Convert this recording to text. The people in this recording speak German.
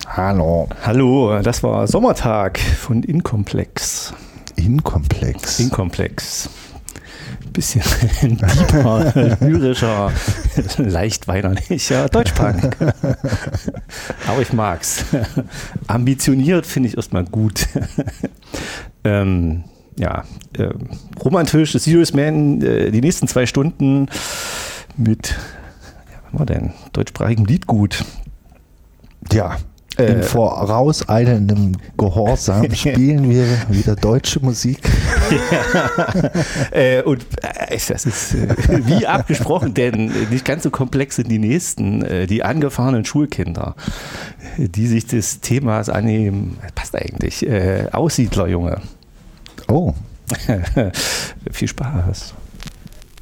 Hallo. Hallo, das war Sommertag von Inkomplex. Inkomplex. Bisschen deeper, lyrischer, leicht weinerlicher Deutschpunk. Aber ich mag's. Ambitioniert finde ich erstmal gut. Romantisch, Serious Man, die nächsten 2 Stunden mit, was war denn, deutschsprachigem Liedgut. Ja, in vorauseilendem Gehorsam spielen wir wieder deutsche Musik. Das ist wie abgesprochen, denn nicht ganz so komplex sind die nächsten, die angefahrenen Schulkinder, die sich des Themas annehmen. Passt eigentlich. Aussiedlerjunge. Oh. Viel Spaß.